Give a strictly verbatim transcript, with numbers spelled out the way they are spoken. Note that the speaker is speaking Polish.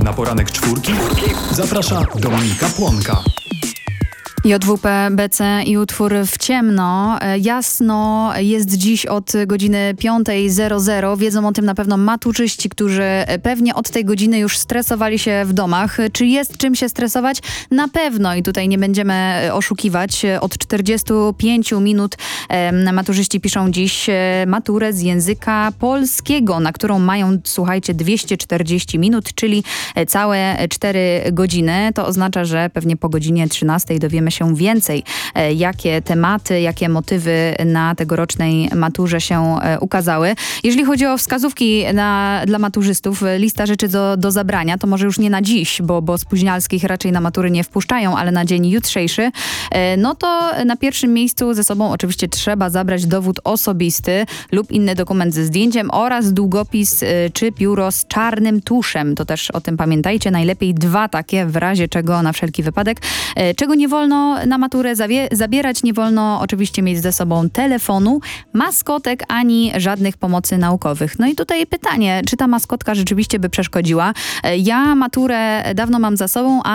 Na poranek czwórki zaprasza Dominika Płonka. J W P B C i utwór W ciemno. Jasno jest dziś od godziny piątej zero zero. Wiedzą o tym na pewno maturzyści, którzy pewnie od tej godziny już stresowali się w domach. Czy jest czym się stresować? Na pewno i tutaj nie będziemy oszukiwać. Od czterdziestu pięciu minut maturzyści piszą dziś maturę z języka polskiego, na którą mają, słuchajcie, dwieście czterdzieści minut, czyli całe cztery godziny. To oznacza, że pewnie po godzinie trzynastej dowiemy się więcej, jakie tematy, jakie motywy na tegorocznej maturze się ukazały. Jeżeli chodzi o wskazówki na, dla maturzystów, lista rzeczy do, do zabrania, to może już nie na dziś, bo, bo spóźnialskich raczej na matury nie wpuszczają, ale na dzień jutrzejszy, no to na pierwszym miejscu ze sobą oczywiście trzeba zabrać dowód osobisty lub inny dokument ze zdjęciem oraz długopis czy pióro z czarnym tuszem. To też o tym pamiętajcie. Najlepiej dwa takie, w razie czego na wszelki wypadek. Czego nie wolno na maturę zabierać, nie wolno oczywiście mieć ze sobą telefonu, maskotek ani żadnych pomocy naukowych. No i tutaj pytanie, czy ta maskotka rzeczywiście by przeszkodziła? Ja maturę dawno mam za sobą, a